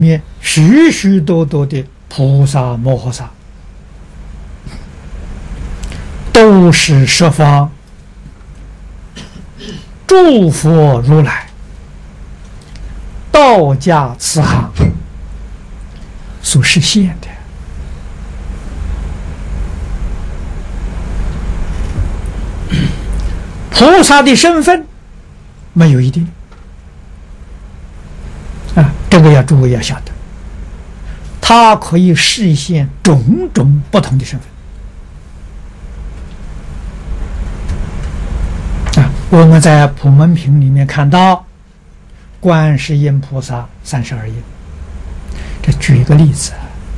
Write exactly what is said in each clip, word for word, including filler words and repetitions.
面许许多多的菩萨摩诃萨，都是十方诸佛如来道家慈航所实现的。菩萨的身份没有一定啊，这个要诸位要晓得，他可以实现种种不同的身份啊。我们在普门品里面看到观世音菩萨三十二应，这举一个例子，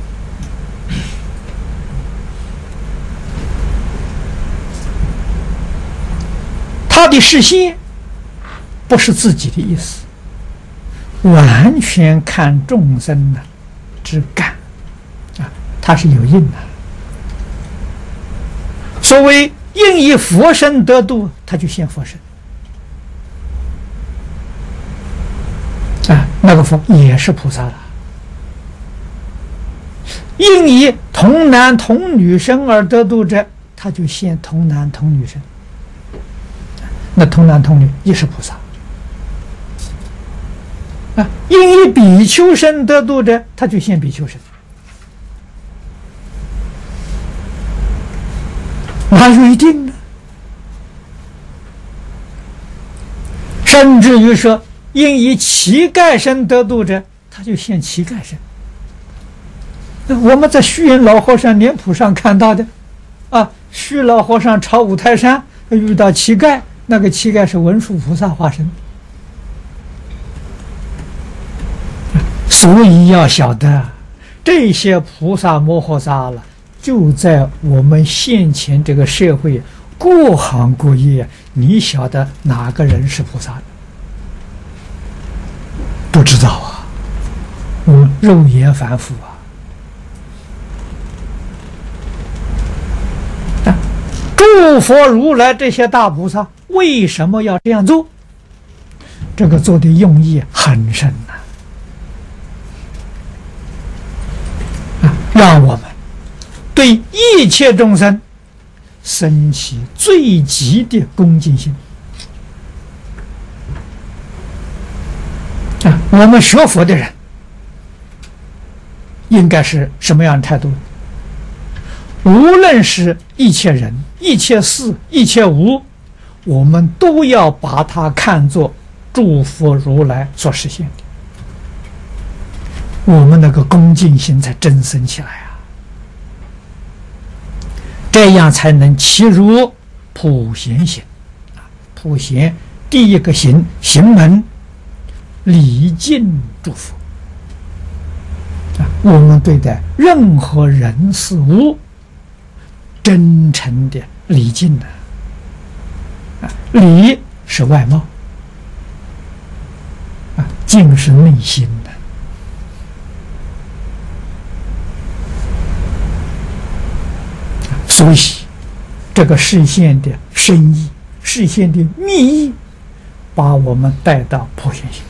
他的示现不是自己的意思，完全看众生的之感啊，他是有应的。所谓应以佛身得度，他就现佛身啊，那个佛也是菩萨了。应以童男童女身而得度者，他就现童男童女身。那童男童女也是菩萨啊，应以比丘身得度者，他就现比丘身。哪有一定呢？甚至于说，应以乞丐身得度者，他就现乞丐身。我们在虚云老和尚脸谱上看到的啊，虚老和尚朝五台山遇到乞丐，那个乞丐是文殊菩萨化身。所以要晓得，这些菩萨摩诃萨了，就在我们现前这个社会各行各业，你晓得哪个人是菩萨的？不知道啊，嗯，肉眼凡夫啊。啊，诸佛如来这些大菩萨为什么要这样做？这个做的用意很深呐、啊，让我们对一切众生生起最极的恭敬心啊！我们学佛的人应该是什么样的态度？无论是一切人、一切事、一切物，我们都要把它看作诸佛如来所实现的，我们那个恭敬心才真生起来啊！这样才能契入普贤行啊！普贤第一个行行门，礼敬诸佛啊！我们对待任何人事物，真诚的礼敬的啊！礼是外貌啊，敬是内心的。所以，这个示现的深意、示现的密意，把我们带到普贤行。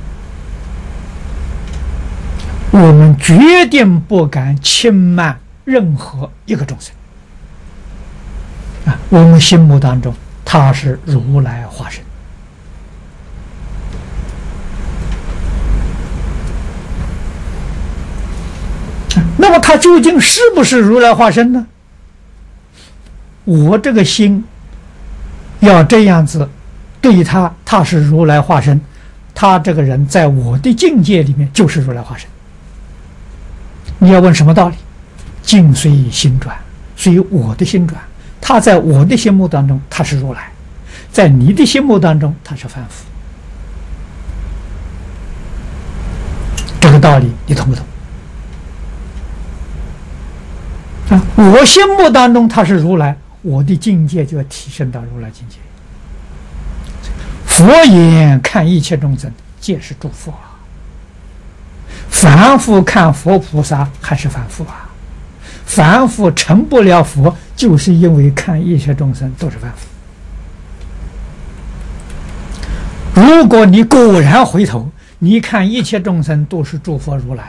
我们决定不敢轻慢任何一个众生啊！我们心目当中，他是如来化身。那么，他究竟是不是如来化身呢？我这个心要这样子对他，他是如来化身，他这个人在我的境界里面就是如来化身。你要问什么道理？境随心转，随我的心转。他在我的心目当中他是如来，在你的心目当中他是凡夫。这个道理你懂不懂？啊，我心目当中他是如来，我的境界就要提升到如来境界。佛眼看一切众生皆是诸佛啊，凡夫看佛菩萨还是凡夫啊，凡夫成不了佛，就是因为看一切众生都是凡夫。如果你果然回头你看一切众生都是诸佛如来，